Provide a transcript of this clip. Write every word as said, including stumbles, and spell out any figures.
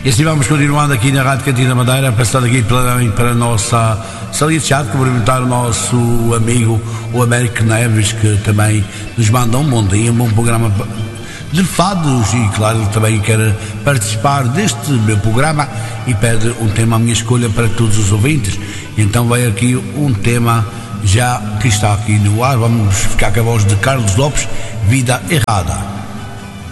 E assim vamos continuando aqui na Rádio Cantina Madeira, passando aqui para, para a nossa salinha de chat, cumprimentar o nosso amigo, o Américo Neves, que também nos manda um bom dia, um bom programa de fados, e claro, também quer participar deste meu programa e pede um tema à minha escolha para todos os ouvintes. Então vai aqui um tema já que está aqui no ar. Vamos ficar com a voz de Carlos Lopes, Vida Errada.